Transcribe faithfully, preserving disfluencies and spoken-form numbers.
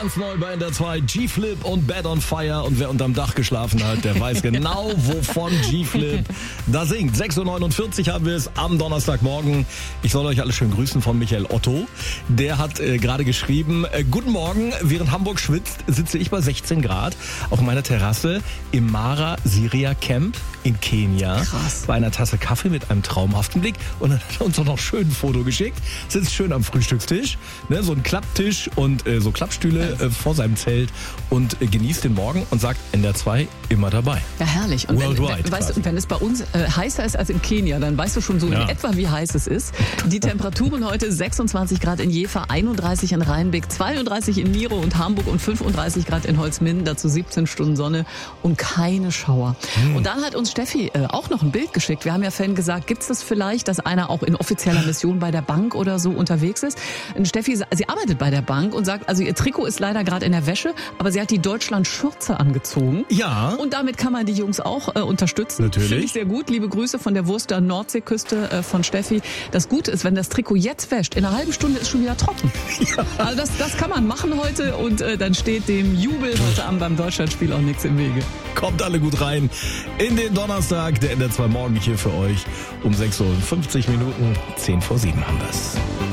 Ganz neu bei N D R zwei, G-Flip und Bad on Fire. Und wer unterm Dach geschlafen hat, der weiß genau, wovon G-Flip da singt. sechs Uhr neunundvierzig haben wir es am Donnerstagmorgen. Ich soll euch alle schön grüßen von Michael Otto. Der hat äh, gerade geschrieben, äh, guten Morgen, während Hamburg schwitzt, sitze ich bei sechzehn Grad auf meiner Terrasse im Mara Siria Camp in Kenia. Krass. Bei einer Tasse Kaffee mit einem traumhaften Blick. Und dann hat er uns auch noch schön ein Foto geschickt. Sitzt schön am Frühstückstisch, ne, so ein Klapptisch und äh, so Klappstühle äh, vor seinem Zelt und äh, genießt den Morgen und sagt N D R zwei immer dabei. Ja, herrlich. Und wenn, Worldwide wenn, weißt quasi. du, wenn es bei uns äh, heißer ist als in Kenia, dann weißt du schon so Ja. in etwa, wie heiß es ist. Die Temperaturen heute sechsundzwanzig Grad in Jever, einunddreißig in Rheinbeck, zweiunddreißig in Miro und Hamburg und fünfunddreißig Grad in Holzminden, dazu siebzehn Stunden Sonne und keine Schauer. Hm. Und dann hat uns Steffi äh, auch noch ein Bild geschickt. Wir haben ja vorhin gesagt, gibt es das vielleicht, dass einer auch in offizieller Mission bei der Bank oder so unterwegs ist? Und Steffi, sie arbeitet bei der Bank und sagt, also ihr Trikot ist leider gerade in der Wäsche, aber sie hat die Deutschland-Schürze angezogen. Ja. Und damit kann man die Jungs auch äh, unterstützen. Natürlich. Finde ich sehr gut. Liebe Grüße von der Wurster Nordseeküste äh, von Steffi. Das Gute ist, wenn das Trikot jetzt wäscht, in einer halben Stunde ist schon wieder trocken. Ja. Also das, das kann man machen heute und äh, dann steht dem Jubel heute Abend beim Deutschlandspiel auch nichts im Wege. Kommt alle gut rein in den Donnerstag, der N D R zwei Morgen hier für euch um sechs Uhr fünfzig Minuten, zehn vor sieben haben wir's.